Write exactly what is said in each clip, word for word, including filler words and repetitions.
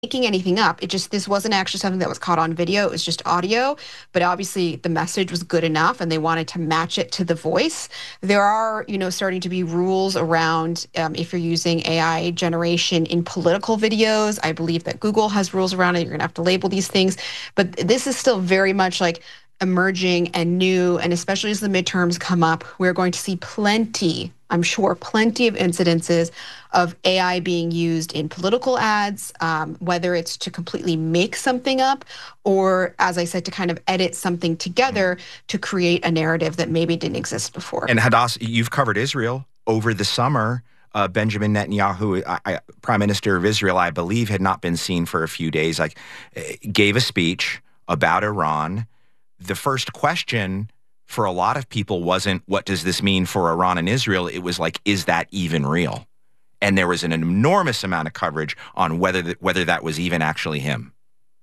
making anything up. It just this wasn't actually something that was caught on video. It was just audio, but obviously the message was good enough, and they wanted to match it to the voice. There are, you know, starting to be rules around um, if you're using A I generation in political videos. I believe that Google has rules around it. You're gonna have to label these things, but this is still very much like emerging and new, and especially as the midterms come up, we're going to see plenty, I'm sure, plenty of incidences of A I being used in political ads, um, whether it's to completely make something up or, as I said, to kind of edit something together to create a narrative that maybe didn't exist before. And Hadass, you've covered Israel over the summer. Uh, Benjamin Netanyahu, I, I, Prime Minister of Israel, I believe, had not been seen for a few days, like gave a speech about Iran. The first question for a lot of people wasn't, what does this mean for Iran and Israel? It was like, is that even real? And there was an enormous amount of coverage on whether that, whether that was even actually him.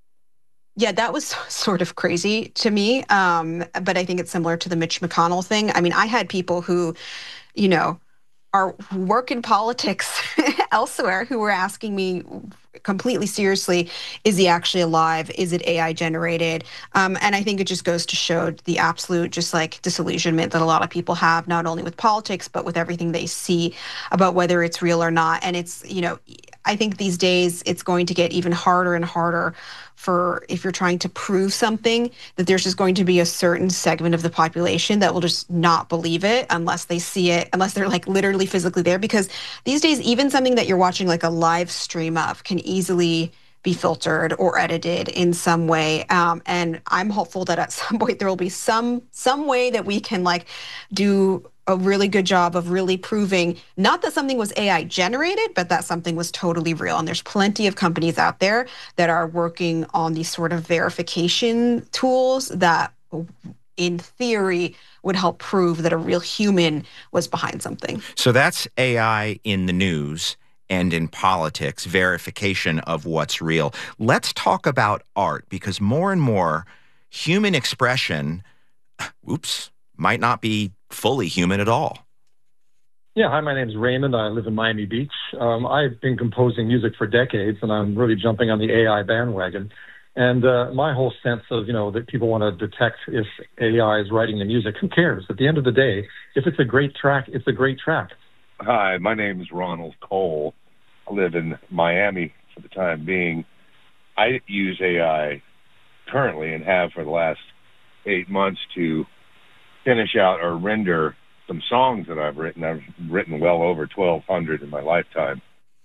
Yeah, that was sort of crazy to me. Um, but I think it's similar to the Mitch McConnell thing. I mean, I had people who, you know, are who work in politics elsewhere who were asking me completely seriously, is he actually alive? Is it A I generated? Um, and I think it just goes to show the absolute just like disillusionment that a lot of people have, not only with politics, but with everything they see about whether it's real or not. And it's, you know, I think these days it's going to get even harder and harder for if you're trying to prove something, that there's just going to be a certain segment of the population that will just not believe it unless they see it, unless they're like literally physically there. Because these days, even something that you're watching like a live stream of can easily be filtered or edited in some way. Um, and I'm hopeful that at some point there will be some some way that we can like do a really good job of really proving not that something was A I generated, but that something was totally real. And there's plenty of companies out there that are working on these sort of verification tools that in theory would help prove that a real human was behind something. So that's A I in the news and in politics, verification of what's real. Let's talk about art, because more and more human expression, oops, might not be fully human at all. Yeah, hi, my name is Raymond. I live in Miami Beach. Um, I've been composing music for decades, and I'm really jumping on the A I bandwagon. And uh, my whole sense of, you know, that people want to detect if A I is writing the music, who cares? At the end of the day, if it's a great track, it's a great track. Hi, my name is Ronald Cole. I live in Miami for the time being. I use A I currently and have for the last eight months to finish out or render some songs that I've written. I've written well over twelve hundred in my lifetime.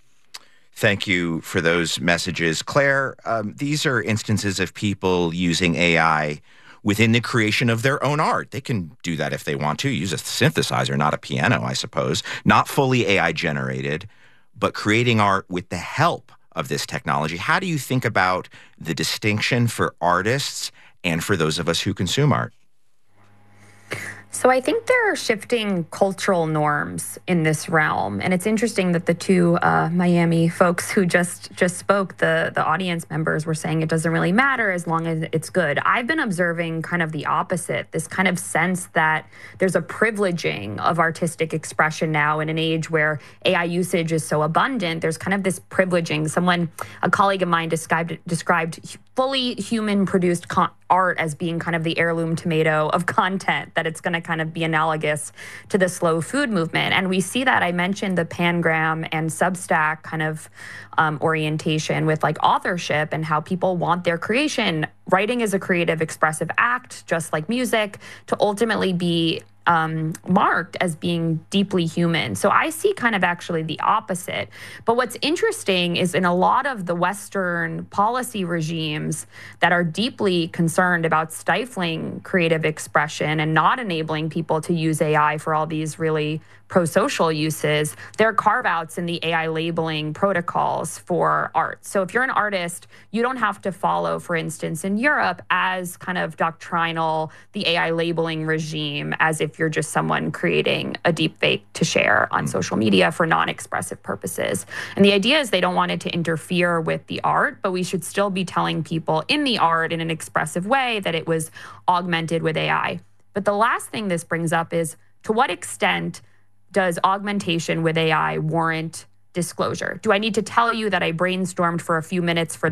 Thank you for those messages. Claire, um, these are instances of people using A I within the creation of their own art. They can do that if they want to, use a synthesizer, not a piano, I suppose. Not fully A I generated, but creating art with the help of this technology. How do you think about the distinction for artists and for those of us who consume art? So I think there are shifting cultural norms in this realm, and it's interesting that the two uh, Miami folks who just just spoke, the the audience members, were saying it doesn't really matter as long as it's good. I've been observing kind of the opposite, this kind of sense that there's a privileging of artistic expression now in an age where A I usage is so abundant. There's kind of this privileging. Someone, a colleague of mine, described described fully human produced con- art as being kind of the heirloom tomato of content, that it's going to kind of be analogous to the slow food movement. And we see that. I mentioned the Pangram and Substack kind of um, orientation with like authorship and how people want their creation. Writing is a creative, expressive act, just like music, to ultimately be Um, marked as being deeply human. So I see kind of actually the opposite. But what's interesting is in a lot of the Western policy regimes that are deeply concerned about stifling creative expression and not enabling people to use A I for all these really pro-social uses, there are carve-outs in the A I labeling protocols for art. So if you're an artist, you don't have to follow, for instance, in Europe, as kind of doctrinal, the A I labeling regime, as if you're just someone creating a deep fake to share on social media for non-expressive purposes. And the idea is they don't want it to interfere with the art, but we should still be telling people in the art in an expressive way that it was augmented with A I. But the last thing this brings up is, to what extent does augmentation with A I warrant disclosure? Do I need to tell you that I brainstormed for a few minutes for